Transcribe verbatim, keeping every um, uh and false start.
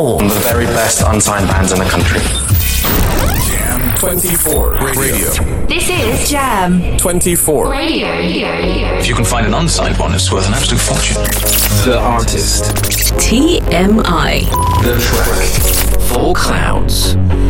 All the very best unsigned bands in the country. Jam twenty-four Radio. This is Jam twenty-four Radio. If you can find an unsigned one, it's worth an absolute fortune. The artist. T M I. The track. Four Clouds.